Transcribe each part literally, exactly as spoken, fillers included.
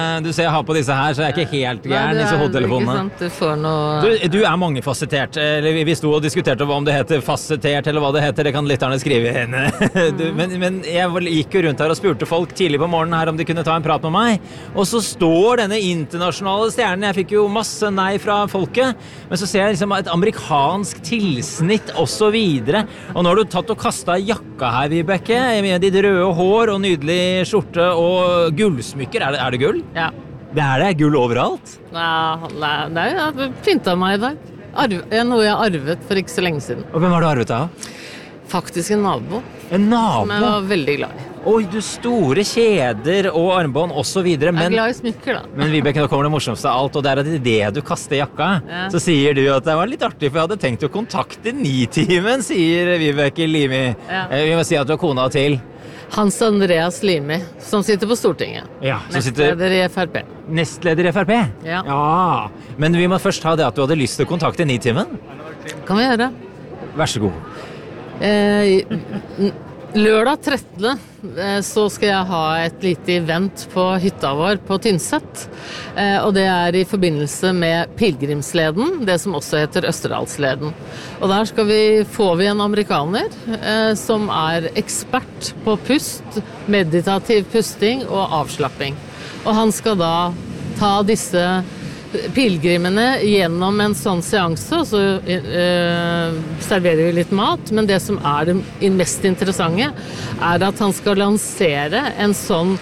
Du ser jeg har på disse her, så jeg er ikke helt gæren, disse hodetelefonene. Du får noe... Du, du er mangefasettert. Eller vi sto og diskuterte om det heter fasettert, eller hva det heter. Det kan lytterne skrive inn. Du, men, men jeg gikk jo rundt her og spurte folk tidlig på morgenen her om de kunne ta en prat med meg. Og så står denne internasjonale stjernen. Jeg fikk jo masse nei fra folket. Men så ser jeg liksom et amerikansk tilsnitt og så videre. Og nå har du tatt og kastet jakka her, Vibeke, med ditt røde hår og nydelig skjorte og gullsmykker. Er det, er det gull? Ja. Det er det? Gull overalt? Nei, nei, jeg har pyntet meg i dag. Arv, noe jeg har arvet for ikke så lenge siden. Og hvem har du arvet av? Faktisk en nabo. En nabo? Som jeg var veldig glad i. Oi, du store kjeder og armbånd og så videre. Men, jeg er glad i smykker, da. Men Vibeke, nå kommer det morsomste av alt, og det er at i det du kaster jakka, ja. Så sier du at det var litt artig, for jeg hadde tenkt å kontakte Nitimen, sier Vibeke Limi. Ja. Vi må si at du er kona til. Hans Andreas Limi, som sitter på Stortinget. Ja, nestleder i F R P. Nestleder i F R P? Ja. Ja. Men vi må først ha det at du hadde lyst til å kontakte Nitimen. Kan vi gjøre. Vær så god. Eh, lørdag trettende så skal jeg ha et lite event på hytta vår på Tynset. Eh, og det er i forbindelse med Pilgrimsleden, det som også heter Østerdalsleden. Og der skal vi, får vi en amerikaner eh, som er ekspert på pust, meditativ pusting og avslapping. Og han skal da ta disse pilgrimene gjennom en sånn seanse, og så øh, serverer vi litt mat, men det som er det mest interessante er at han skal lansere en sånn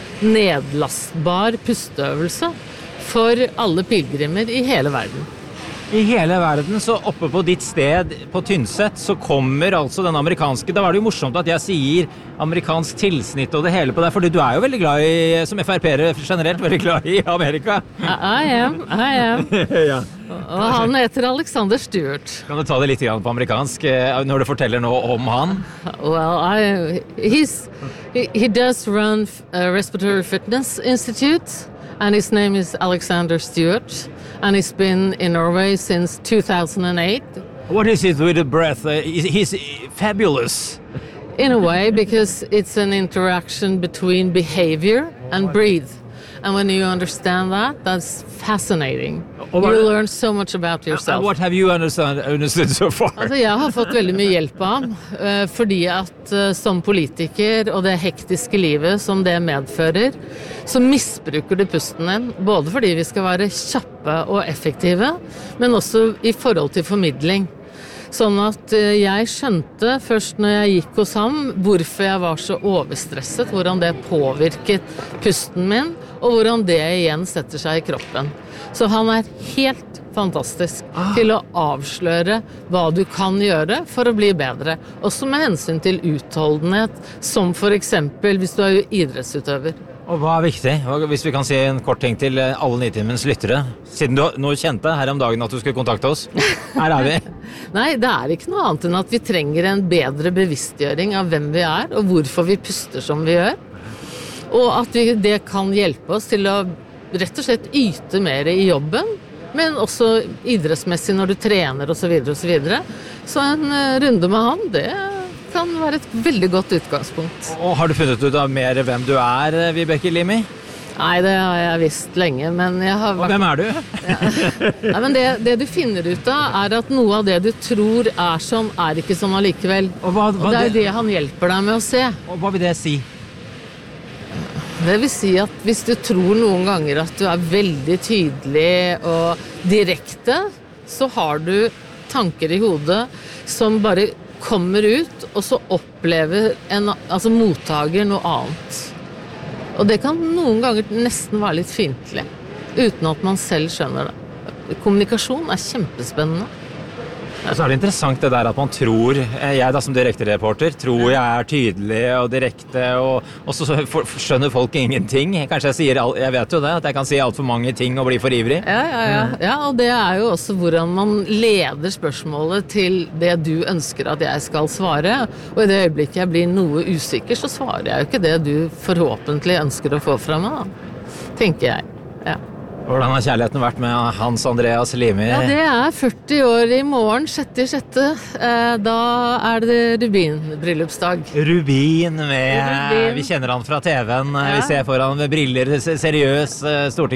nedlastbar pusteøvelse for alle pilgrimer i hele verden. I hele verden, så oppe på ditt sted på Tynset, så kommer altså den amerikanske, da var det jo morsomt at jeg sier amerikansk tilsnitt og det hele på deg, fordi du er jo veldig glad i, som F R P-ere generelt, veldig glad i Amerika. I am, I am. Ja. Og han heter Alexander Stewart. Kan du ta det litt grann på amerikansk, når du forteller noe om han? Well, I, he's, he, he does run a Respiratory Fitness Institute, and his name is Alexander Stewart. And he's been in Norway since two thousand eight. What is it with the breath? Uh, he's fabulous. In a way, because it's an interaction between behavior and breathe. And when you understand that, that's fascinating. You learn so much about yourself. And what have you understand, understood so far? Altså, jeg har fått veldig mye hjelp av ham, uh, fordi at uh, som politiker og det hektiske livet som det medfører, så misbruker du pusten din, både fordi vi skal være kjappe og effektive, men også i forhold til formidling. Sånn at uh, jeg skjønte først når jeg gikk hos ham, hvorfor jeg var så overstresset, hvordan det påvirket pusten min, og hvordan det igjen setter seg i kroppen. Så han er helt fantastisk ah. til å avsløre hva du kan gjøre for å bli bedre. Også med hensyn til utholdenhet, som for eksempel hvis du er idrettsutøver. Og hva er viktig? Hvis vi kan si en kort ting til alle Nitimens lyttere, siden du nå kjente her om dagen at du skulle kontakte oss. Her er vi. Nei, det er ikke noe annet enn at vi trenger en bedre bevisstgjøring av hvem vi er, og hvorfor vi puster som vi gjør. Og at vi, det kan hjelpe oss til å rett og slett yte mer i jobben, men også idrettsmessig når du trener og så videre og så videre. Så en runde med han, det kan være et veldig godt utgangspunkt. Og har du funnet ut av mer hvem du er, Vibeke Limi? Nei, det har jeg visst lenge, men jeg har vært... Og hvem er du? Ja. Nei, men det, det du finner ut av er at noe av det du tror er sånn, er ikke sånn allikevel. Og, hva, hva og det er det... det han hjelper deg med å se. Og hva vil det si? Det vil si at hvis du tror noen ganger at du er veldig tydelig og direkte, så har du tanker i hodet som bare kommer ut, og så opplever en, altså mottaker noe annet. Og det kan noen ganger nesten være litt fiendtlig, uten at man selv skjønner det. Kommunikasjon er kjempespennende. Ja, så er det interessant det der at man tror, jeg da som direktereporter, tror jeg er tydelig og direkte, og, og så skjønner folk ingenting. Kanskje jeg sier, jeg vet jo det, at jeg kan si alt for mange ting og bli for ivrig. Ja, ja, ja. Ja, og det er jo også hvordan man leder spørsmålet til det du ønsker at jeg skal svare. Og i det øyeblikket jeg blir noe usikker, så svarer jeg jo ikke det du forhåpentlig ønsker å få fra meg, da. Tenker jeg, ja. Hvordan har kjærligheten vært med Hans Andreas Limi? Ja, det er førti år i morgen, sjette i sjette. Da er det Rubin-bryllupsdag. Rubin med, Rubin. Vi kjenner han fra T V-en, Ja. Vi ser foran med briller, seriøs storting.